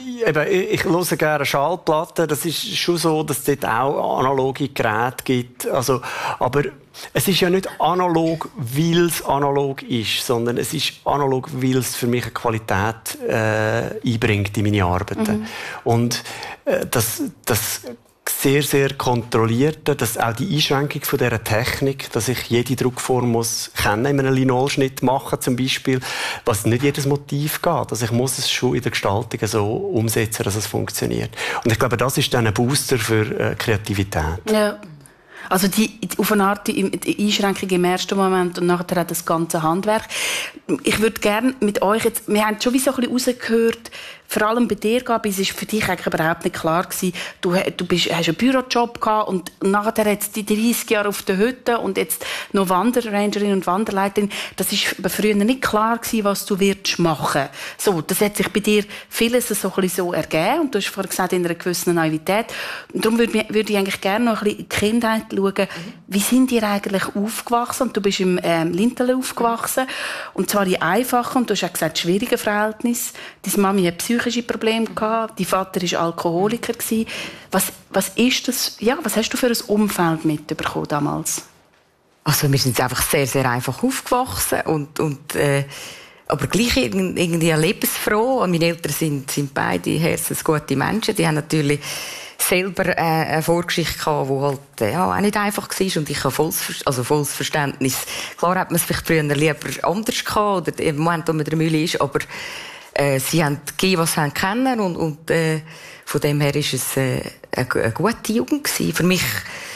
eben, ich höre gerne Schallplatten. Das ist schon so, dass es dort auch analoge Geräte gibt. Also, aber es ist ja nicht analog, weil es analog ist, sondern es ist analog, weil es für mich eine Qualität äh, einbringt in meine Arbeiten. Mhm. Und äh, das, das sehr, sehr kontrollierte, dass auch die Einschränkung von dieser Technik, dass ich jede Druckform muss kennen, in einem Linolschnitt machen zum Beispiel, was nicht jedes Motiv geht. Also ich muss es schon in der Gestaltung so umsetzen, dass es funktioniert. Und ich glaube, das ist dann ein Booster für äh, Kreativität. Ja. Also die, auf eine Art die, die Einschränkung im ersten Moment und nachher das ganze Handwerk. Ich würde gerne mit euch jetzt, wir haben schon wie so ein bisschen rausgehört, vor allem bei dir, Gabi, es war für dich eigentlich überhaupt nicht klar gewesen, du, du bist, hast einen Bürojob gehabt und nachher jetzt die dreißig Jahre auf der Hütte und jetzt noch Wanderrangerin und Wanderleiterin. Das war früher nicht klar gewesen, was du wirst machen. So, das hat sich bei dir vieles so ein bisschen so ergeben und du hast vorhin gesagt, in einer gewissen Naivität. Und darum würde, würde ich eigentlich gerne noch ein bisschen in die Kindheit schauen, mhm. wie sind ihr eigentlich aufgewachsen? Und du bist im ähm, Lintel aufgewachsen und zwar in einfachen und du hast auch gesagt, schwierigen Verhältnissen. Deine Mami hat psychische Probleme gehabt, dein Vater war Alkoholiker. Was, was ist das, ja, was hast du für ein Umfeld mitbekommen damals? Also wir sind einfach sehr, sehr einfach aufgewachsen und, und äh, aber gleich irgendwie lebensfroh. Meine Eltern sind, sind beide herzensgute Menschen. Die haben natürlich selber äh, eine Vorgeschichte gehabt, die halt äh, ja, auch nicht einfach war. Und ich habe volles, also volles Verständnis. Klar hat man es vielleicht früher lieber anders gehabt, oder im Moment, wo man der Mühle ist, aber äh, sie haben gegeben, was sie haben kennen, und, und äh, von dem her war es äh, eine, eine gute Jugend gewesen. Für mich,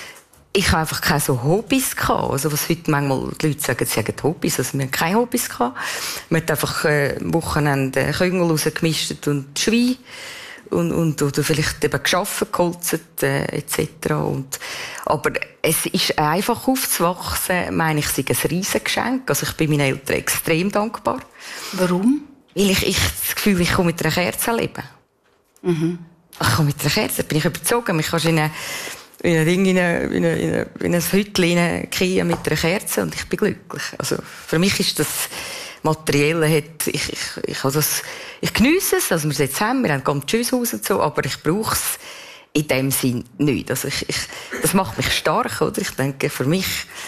ich habe einfach keine so Hobbys gehabt. Also was heute manchmal die Leute sagen, sie haben Hobbys, also wir haben keine Hobbys gehabt. Wir haben einfach äh, am Wochenende Küngel rausgemischt und Schwein. Und, und, oder vielleicht eben geschaffen, geholzt, äh, et cetera. Und, aber es ist einfach aufzuwachsen, meine ich, sei ein Riesengeschenk. Also ich bin meinen Eltern extrem dankbar. Warum? Weil ich, ich das Gefühl, ich komme mit einer Kerze leben. Mhm. Ich komme mit einer Kerze, da bin ich überzogen. Ich kann in ein, in ein Ding, in ein, in ein, in ein Hütchen kriegen mit einer Kerze und ich bin glücklich. Also für mich ist das Materielle, hat, ich, ich, ich, also das, ich geniesse es, also wir sind jetzt haben, wir haben ganz schönes Haus und so, aber ich brauche es in dem Sinn nicht. Also ich, ich, das macht mich stark, oder? Ich denke, für mich,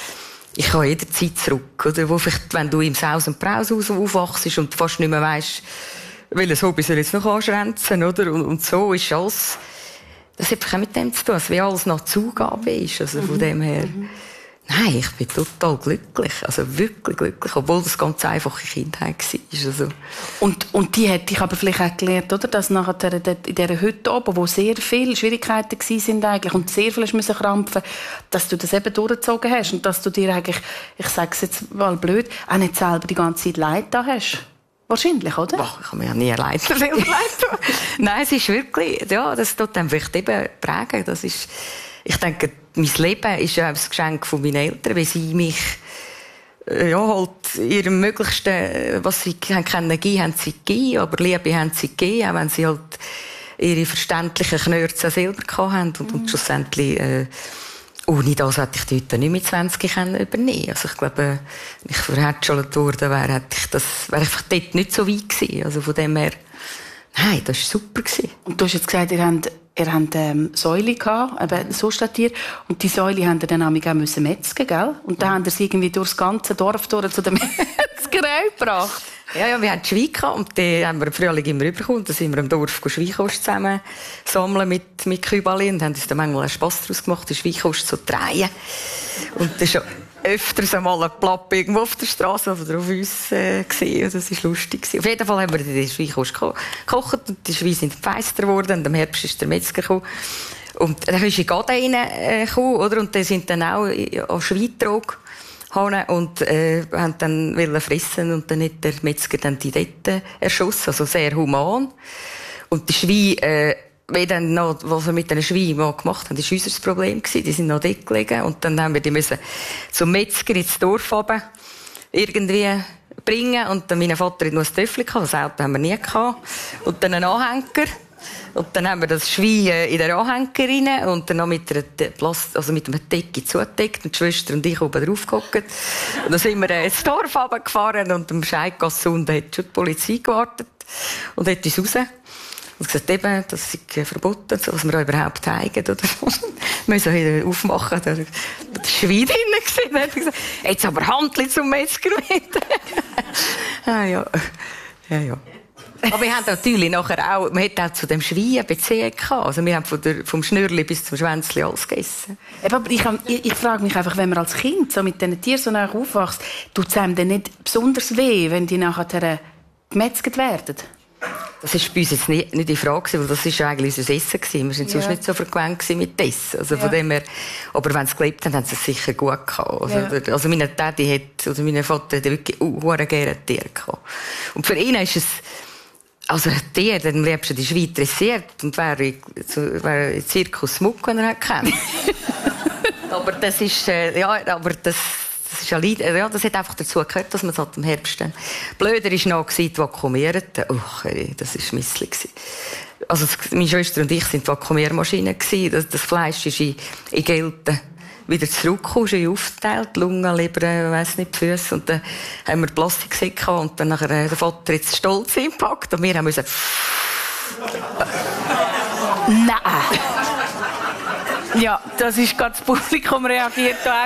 ich kann jederzeit zurück, oder? Wo vielleicht, wenn du im Saus- und Braushaus aufwachst und fast nicht mehr weisst, welches Hobby soll jetzt noch anschränzen, oder? Und, und so ist alles, das hat einfach auch mit dem zu tun, wie alles noch Zugabe ist, also von mhm. dem her. Mhm. Nein, ich bin total glücklich, also wirklich glücklich, obwohl das ganz einfache Kindheit war. Also. Und, und die hat dich aber vielleicht auch gelernt, oder? Dass nachher in dieser Hütte oben, wo sehr viele Schwierigkeiten waren eigentlich und sehr viel musste krampfen, dass du das eben durchgezogen hast und dass du dir eigentlich, ich sage es jetzt mal blöd, auch nicht selber die ganze Zeit Leid da hast. Wahrscheinlich, oder? Boah, ich habe mir ja nie Leid selber Leid. Nein, es ist wirklich, ja, das tut einem vielleicht eben prägen. Das ist, ich denke, mein Leben ist ja ein Geschenk von meinen Eltern, weil sie mich ja, halt ihrem Möglichsten, was sie können geben, haben sie gegeben, aber Liebe haben sie gegeben, auch wenn sie halt ihre verständlichen Knörze selber hatten. Und, mhm. und schlussendlich, äh, ohne das hätte ich die heute nicht mit zwanzig übernehmen können. Also ich glaube, wenn ich verhätschelt worden wäre, hätte ich das, wäre ich dort nicht so weit gewesen. Also von dem her, nein, das war super gewesen. Und du hast jetzt gesagt, ihr habt Ihr habt ähm, Säule gehabt, eben, so steht hier. Und die Säule haben ihr dann auch müssen metzgen, gell? Und dann haben ihr sie irgendwie durchs ganze Dorf durch zu der Metzgerei gebracht. Ja, ja, wir hatten Schwein gehabt und die haben wir im Frühling immer rübergekommen. Da sind wir im Dorf Schweinkost zusammen sammeln mit, mit Kübali und haben uns dann manchmal einen Spass daraus gemacht, die Schweinkost zu drehen. Und das ist ja öfters einmal ein Plappe irgendwo auf der Straße oder auf uns äh, gesehen. Das war lustig. Auf jeden Fall haben wir die Schweinkost gekocht und die Schweine sind feister geworden. Und im Herbst ist der Metzger gekommen. Und dann ist in Gaden reingekommen, oder? Und die sind dann auch an Schweintrog und äh, haben dann wollen fressen und dann hat der Metzger dann die dort erschossen. Also sehr human. Und die Schweine, äh, wie dann noch, was wir mit den Schweinen gemacht haben, das war unser Problem. Die sind noch dort gelegen. Und dann haben wir die müssen zum Metzger ins Dorf runter irgendwie bringen. Und dann mein Vater hat noch ein Töffel gehabt, das Auto haben wir nie gehabt. Und dann einen Anhänger. Und dann haben wir das Schwein in den Anhänger rein und dann noch mit einer Plast- also mit einer Decke zugedeckt und die Schwester und ich oben drauf gehockt. Und dann sind wir ins Dorf runtergefahren und am Scheidgasse unten hat schon die Polizei gewartet und hat uns raus. Und gesagt, eben, das ist verboten, so, was wir auch überhaupt zeigen. Oder? Wir müssen wieder aufmachen. Da war das Schwein drin. Dann hat er gesagt, jetzt aber Handli zum Metzger mit. ja, ja. ja, ja. Aber wir haben natürlich nachher auch, man hat auch zu dem Schwein eine Beziehung gehabt. Also wir haben von der, vom Schnürli bis zum Schwänzli alles gegessen. Aber ich, ich, ich frage mich einfach, wenn man als Kind so mit diesen Tieren so nah aufwächst, tut es einem dann nicht besonders weh, wenn die nachher gemetzelt werden? Das war bei uns jetzt nicht, nicht die Frage, weil das war eigentlich unser Essen. Wir waren sonst ja. nicht so vergewöhnt mit Essen. Also von ja. dem her, aber wenn sie gelebt haben, haben sie es sicher gut gehabt. Also, ja. also mein Daddy hat, oder mein Vater hat wirklich uh, gerne Tiere gehabt. Und für ihn ist es, also Tier, dann lebst du die Schweiz dressiert und wäre wär Zirkus Muck, wenn er hat kennt. aber das ist, äh, ja, aber das, das ist ja, ja, das hat einfach dazu gehört, dass man es halt im Herbst dann. Blöder war noch die Vakuumierten. Uch, das war misslich. Also meine Schwester und ich waren Vakuumiermaschinen. Das, das Fleisch ist in, in Gelten wieder zurückgekommen, ist aufgeteilt, Lunge, Leber, weiss nicht, die Füße. Und dann haben wir Plastiksäcke und dann nachher der Vater jetzt stolz eingepackt und wir haben müssen... Nein! Ja, das ist gerade das Publikum reagiert da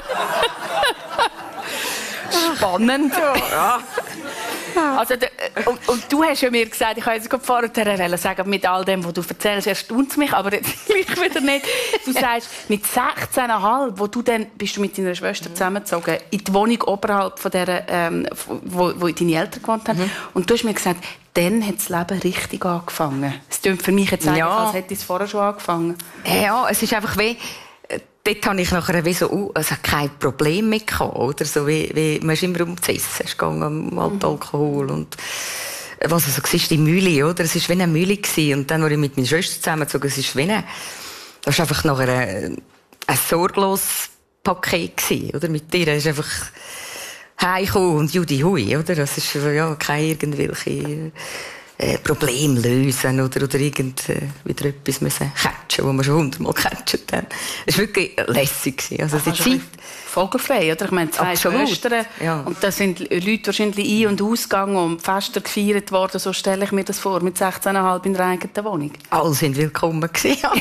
spannend. Ja. Also, und, und du hast ja mir gesagt, ich habe jetzt gerade vorher sagen, mit all dem, was du erzählst, erstaunt es mich, aber jetzt gleich wieder nicht. Du sagst, mit sechzehn Komma fünf, wo du dann, bist du mit deiner Schwester zusammengezogen, in die Wohnung oberhalb von der, ähm, wo, wo deine Eltern gewohnt haben. Mhm. Und du hast mir gesagt, dann hat das Leben richtig angefangen. Es klingt für mich jetzt eigentlich, ja. als hätte es vorher schon angefangen. Ja, es ist einfach wie... Dort hatte ich nachher wie so, uh, also kein Problem mehr gehabt, oder? So wie, wie, man ist immer um zu essen, es ging um Alkohol und, was also war, die Mühle, oder? Es war wie eine Mühle gewesen. Und dann, als ich mit meiner Schwester zusammengezogen, es ist wie eine, das war einfach nachher ein, ein sorgloses Paket gewesen, oder? Mit dir, es ist einfach heimgekommen und Judi Hui, oder? Das ist, ja, keine irgendwelche, äh, Probleme lösen oder, oder irgend, äh, wieder etwas müssen catchen, wo wir schon hundertmal gecatcht haben. Es war wirklich lässig. Also Ach, die Zeit... Vogelfrei, oder? Ich meine, zwei Absolut. Schwestern. Ja. Und da sind Leute wahrscheinlich ein- und ausgegangen und Feste gefeiert worden. So stelle ich mir das vor, mit sechzehn Komma fünf in der eigenen Wohnung. Alle sind willkommen gewesen. Ja,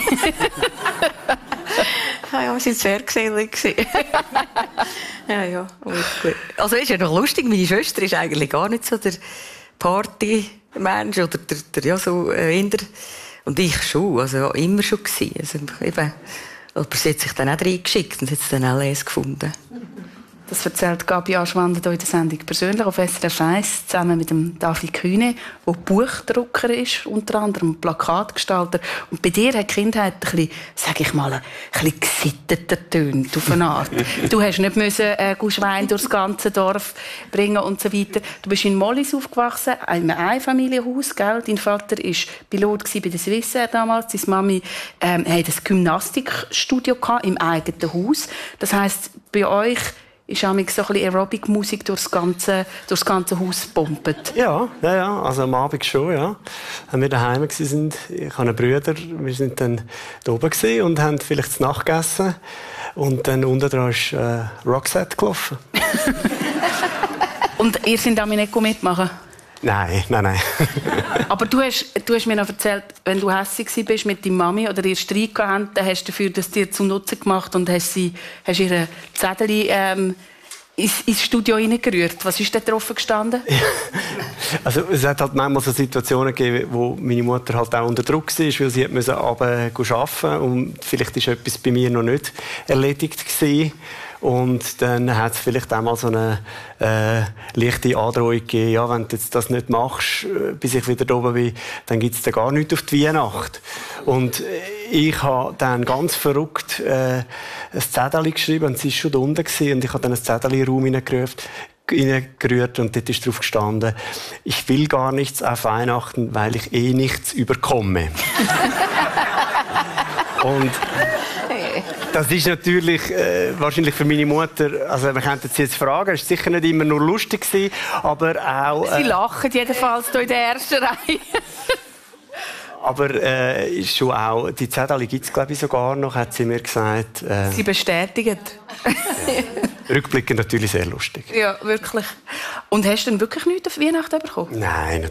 ja, wir waren sehr gesellig. ja, ja. Also, ist ja noch lustig, meine Schwester ist eigentlich gar nicht so der Party-Mensch oder der, der, ja, so, äh, der, und ich schon, also ja, immer schon gewesen. Also, eben, aber sie hat sich dann auch reingeschickt und hat es dann auch les gefunden. Das erzählt Gabi Aschwander hier in der Sendung persönlich auf S R F eins, zusammen mit dem David Kühne, der Buchdrucker ist, unter anderem Plakatgestalter. Und bei dir hat die Kindheit ein bisschen, sag ich mal, ein bisschen gesitteter tönt, auf eine Art. Du hast nicht müssen, äh, Schwein durchs ganze Dorf bringen und so weiter. Du bist in Mollis aufgewachsen, in einem Einfamilienhaus, gell? Dein Vater war Pilot bei der Swissair damals. Deine Mami ähm, hatte ein Gymnastikstudio im eigenen Haus. Das heisst, bei euch ist auch so ein bisschen Aerobic-Musik durchs ganze, durchs ganze Haus gepumpt. Ja, ja, ja, also am Abend schon, ja. Wenn wir daheim waren, ich habe einen Bruder, wir sind dann da oben gewesen und haben vielleicht zu Nacht gegessen. Und dann unten dran ist äh, Roxette gelaufen. Und ihr seid damit nicht mitmachen? Nein, nein, nein. Aber du hast, du hast mir noch erzählt, wenn du hässlich warst mit deiner Mami oder ihr Streit gehabt, dann hast du dafür das dir zum Nutzen gemacht und hast, sie, hast ihre Zettel ähm, ins, ins Studio hineingerührt. Was ist da drauf gestanden? Also es hat halt manchmal so Situationen gegeben, wo meine Mutter halt auch unter Druck war, weil sie musste runter arbeiten und vielleicht ist etwas bei mir noch nicht erledigt gewesen. Und dann hat es vielleicht auch mal so eine äh, leichte Androhung gegeben, ja, wenn du jetzt das nicht machst, bis ich wieder da oben bin, dann gibt es da gar nichts auf die Weihnacht. Und ich habe dann ganz verrückt äh, ein Zettel geschrieben, und sie war schon da unten gewesen, und ich habe dann ein Zettel in den Raum hineingerührt und dort ist drauf gestanden, ich will gar nichts auf Weihnachten, weil ich eh nichts überkomme. Und das ist natürlich äh, wahrscheinlich für meine Mutter, also wir könnten sie jetzt fragen, es war sicher nicht immer nur lustig gewesen, aber auch... Äh, sie lachen jedenfalls hier in der ersten Reihe. Aber äh, ist schon auch, die Zettel gibt es glaube ich sogar noch, hat sie mir gesagt. Äh, sie bestätigen. Ja. Rückblickend natürlich sehr lustig. Ja, wirklich. Und hast du denn wirklich nichts auf Weihnachten bekommen? Nein,